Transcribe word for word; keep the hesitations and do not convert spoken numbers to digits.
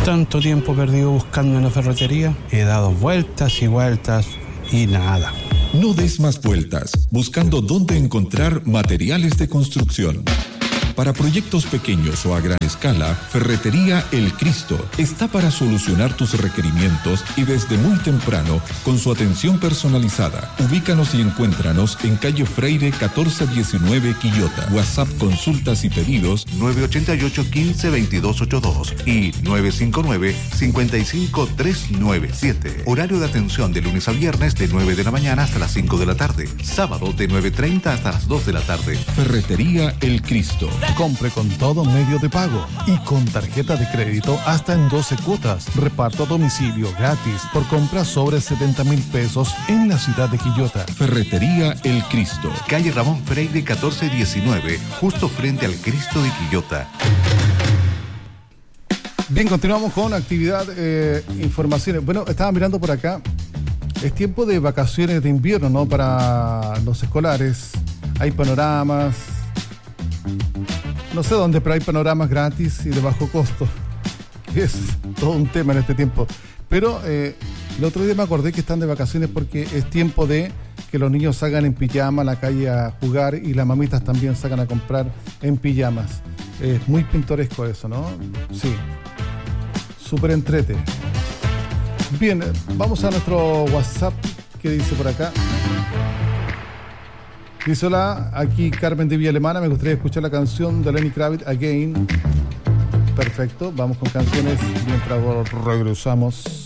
Tanto tiempo perdido buscando una ferretería, he dado vueltas y vueltas y nada. No des más vueltas, buscando dónde encontrar materiales de construcción. Para proyectos pequeños o a gran escala, Ferretería El Cristo está para solucionar tus requerimientos y desde muy temprano con su atención personalizada. Ubícanos y encuéntranos en calle Freire catorce diecinueve Quillota. WhatsApp, consultas y pedidos nueve ocho ocho, uno cinco, dos dos ocho dos y nueve cinco nueve, cinco cinco tres nueve siete. Horario de atención de lunes a viernes de nueve de la mañana hasta las cinco de la tarde. Sábado de nueve treinta hasta las dos de la tarde. Ferretería El Cristo. Compre con todo medio de pago y con tarjeta de crédito hasta en doce cuotas. Reparto a domicilio gratis por compras sobre setenta mil pesos en la ciudad de Quillota. Ferretería El Cristo. Calle Ramón Freire catorce diecinueve, justo frente al Cristo de Quillota. Bien, continuamos con actividad, eh, informaciones. Bueno, estaba mirando por acá. Es tiempo de vacaciones de invierno, ¿no? Para los escolares. Hay panoramas. No sé dónde, pero hay panoramas gratis y de bajo costo. Es todo un tema en este tiempo. Pero eh, el otro día me acordé que están de vacaciones porque es tiempo de que los niños salgan en pijama a la calle a jugar y las mamitas también salgan a comprar en pijamas. Es muy pintoresco eso, ¿no? Sí. Súper entrete. Bien, vamos a nuestro WhatsApp. ¿Qué dice por acá? Dice: hola, aquí Carmen de Villa Alemana, me gustaría escuchar la canción de Lenny Kravitz, Again. Perfecto, vamos con canciones mientras regresamos.